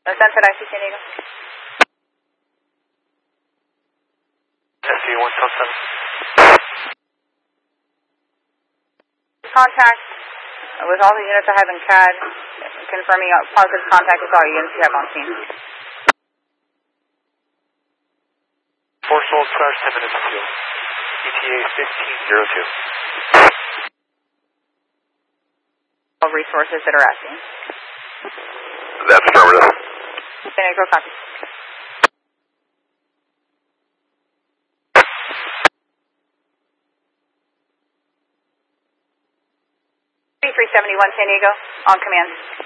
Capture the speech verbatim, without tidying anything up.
Sunset I C San Diego. S U one seven. Contact with all the units I have in C A D, confirming positive contact with all units you have on scene. Four Souls crash, ten minutes to fuel. E T A fifteen zero two. All resources that are at scene. That's affirmative. San Diego, copy. three seventy-one San Diego, on command.